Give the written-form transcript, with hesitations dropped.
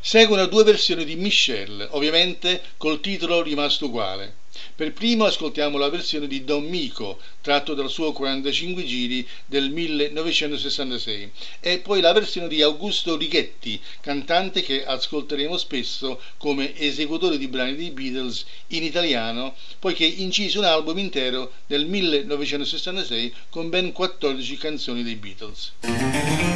Seguono due versioni di Michelle, ovviamente col titolo rimasto uguale. Per primo ascoltiamo la versione di Don Mico, tratto dal suo 45 giri del 1966, e poi la versione di Augusto Righetti, cantante che ascolteremo spesso come esecutore di brani dei Beatles in italiano, poiché incise un album intero nel 1966 con ben 14 canzoni dei Beatles.